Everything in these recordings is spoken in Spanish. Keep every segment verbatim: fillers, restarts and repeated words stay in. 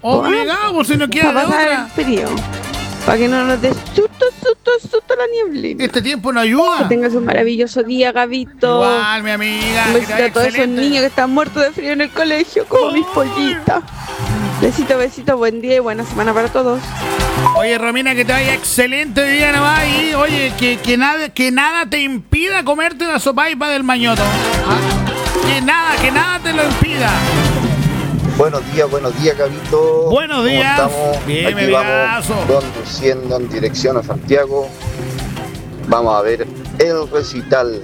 Obligado, pues si no queda de otra. Frío. Para que no nos dé susto, susto, susto la nieblina. Este tiempo no ayuda. Que tengas un maravilloso día, Gabito. Igual, mi amiga. Un besito a todos esos niños que están muertos de frío en el colegio, como mis pollitas. Besito, besito, buen día y buena semana para todos. Oye, Romina, que te vaya excelente día nomás. Y oye, que, que, nada, que nada te impida comerte una sopaipa del mañoto. ¿Ah? Que nada, que nada te lo impida. Buenos días, buenos días, Gabito. Buenos días. Estamos? Bien, Aquí me vamos conduciendo en dirección a Santiago. Vamos a ver el recital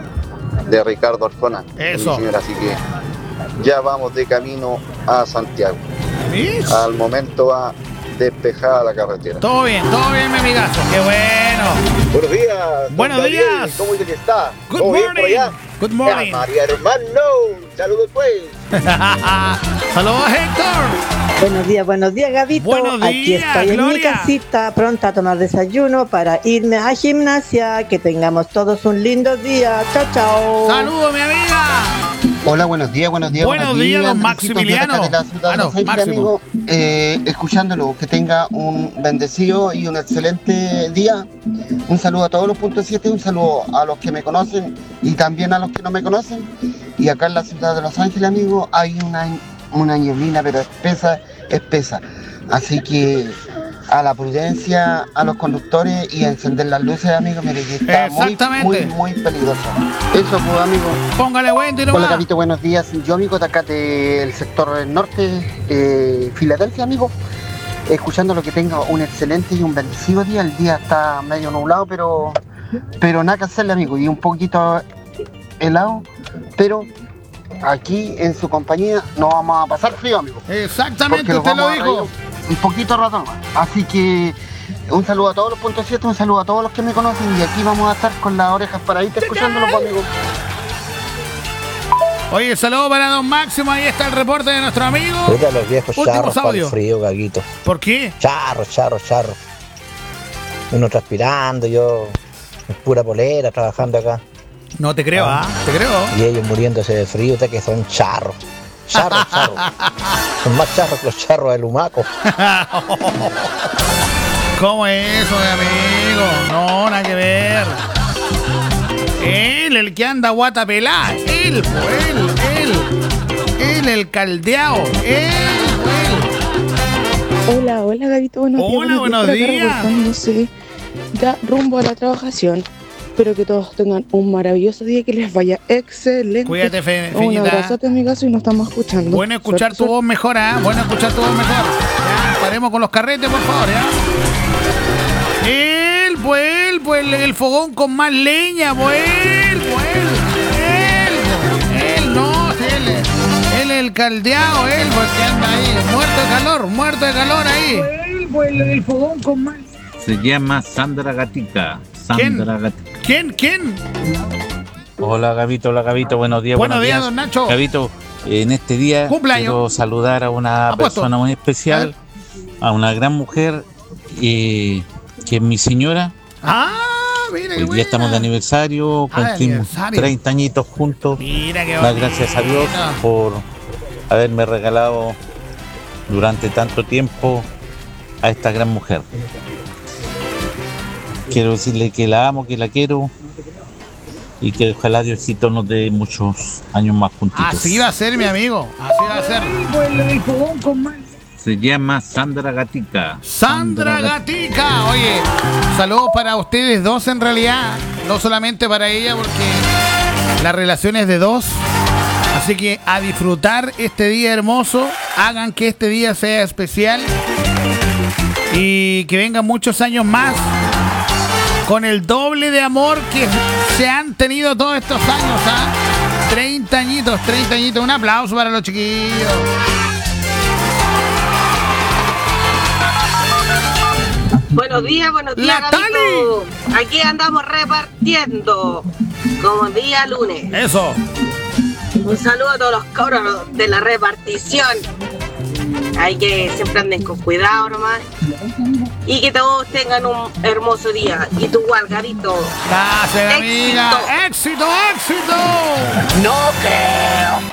de Ricardo Arjona. Eso. Señora, así que ya vamos de camino a Santiago. ¿Ves? Al momento va despejada la carretera. Todo bien, todo bien, mi amigazo. Qué bueno. Buenos días. Buenos Gabriel. días. ¿Cómo dice que está? Good ¿Todo bien por morning. allá? Good morning. Ya, María hermano. Saludos pues. Saludos, Héctor. Buenos días, buenos días, Gabito. Buenos días, Aquí estoy Gloria. en mi casita, pronta a tomar desayuno para irme a gimnasia. Que tengamos todos un lindo día. Chao, chao. Saludos, mi amiga. Hola, buenos días, buenos días. Buenos días, don Maximiliano. De la ciudad Ah, no, de Los Ángeles, Máximo. amigo, eh, escuchándolo, que tenga un bendecido y un excelente día. Un saludo a todos los puntos siete, un saludo a los que me conocen y también a los que no me conocen. Y acá en la ciudad de Los Ángeles, amigo, hay una, una nieblina, pero espesa, espesa. Así que a la prudencia, a los conductores y a encender las luces, amigo, mire que está muy, Exactamente. muy, muy peligroso. Eso, pues, amigo. Póngale buen tiro. Hola, Capito, buenos días. Yo, amigo, de acá del sector norte, eh, Filadelfia, amigo, escuchando lo que tenga un excelente y un bendecido día. El día está medio nublado, pero, pero nada que hacerle, amigo, y un poquito helado, pero aquí en su compañía no vamos a pasar frío, amigo. Exactamente, Porque nos usted lo vamos a dijo. reír un poquito rato nomás. Así que un saludo a todos los puntos siete, un saludo a todos los que me conocen y aquí vamos a estar con las orejas paraditas escuchándolo, pues, amigo. Oye, saludos para don Máximo. Ahí está el reporte de nuestro amigo. Puta, los viejos Últimos charros para el audios. frío, Gaguito. ¿Por qué? Charro, charro, charro. Uno transpirando, yo en pura polera trabajando acá. No te creo, ¿ah? Te creo. Y ellos muriéndose de frío, usted que son charros. Charros, charros. Son más charros que los charros del Humaco. ¿Cómo es eso, mi amigo? No, nada que ver. Él, el que anda guata pelá. Él, pues, él, él. Él, el caldeado. Él, él. Hola, hola, Gabito, buenos días. Hola, buenos por acá días. reportándose ya rumbo a la trabajación. Espero que todos tengan un maravilloso día y que les vaya excelente. Cuídate, Fe- Un Feñita. abrazote, amigazo, y nos estamos escuchando. Bueno escuchar Suerte, tu voz mejor, ¿ah? Bueno escuchar tu voz mejor. Ya, paremos con los carretes, por favor, ¿ya? Él, pues, él, pues, el, el fogón con más leña, pues, él, pues, él. Él, él, no, sí, él, él, el caldeado, él, pues, que anda ahí, muerto de calor, muerto de calor ahí. Él, pues, el fogón con más. Se llama Sandra Gatica. Sandra ¿Quién? Gatica. ¿Quién, quién? Hola, Gabito, hola, Gabito. Buenos días, Buenos buenos días, días. don Nacho. Gabito, en este día Cumpleaños. quiero saludar a una Apuesto. persona muy especial, a una gran mujer, eh, que es mi señora. Ah, mira, qué Hoy día buena. estamos de aniversario, Ah, de cumplimos aniversario. treinta añitos juntos. Mira, qué Dar bonito. gracias a Dios por haberme regalado durante tanto tiempo a esta gran mujer. Quiero decirle que la amo, que la quiero y que ojalá Diosito nos dé muchos años más juntitos. Así va a ser, mi amigo. Así va a ser. El fogón con más. Se llama Sandra Gatica. Sandra Gatica. Oye, saludos para ustedes dos en realidad. No solamente para ella, porque la relación es de dos. Así que a disfrutar este día hermoso. Hagan que este día sea especial. Y que vengan muchos años más. Con el doble de amor que se han tenido todos estos años, ¿ah? treinta añitos, treinta añitos. Un aplauso para los chiquillos. Buenos días, buenos días, La Gabito. Aquí andamos repartiendo como día lunes. Eso. Un saludo a todos los cabros de la repartición. Hay que siempre anden con cuidado nomás. Y que todos tengan un hermoso día. Y tú igual, Gabito. Gracias, amiga. Éxito, éxito. No creo.